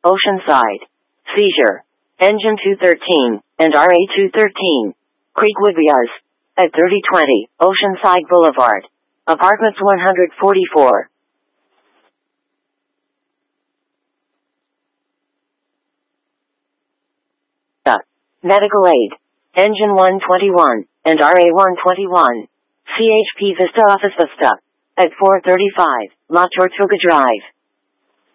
Oceanside. Seizure. Engine 213 and RA 213. Creekwood at 3020 Oceanside Boulevard. Apartments 144. Medical aid. Engine 121 and RA 121. CHP Vista Office Vista at 435 La Tortuga Drive.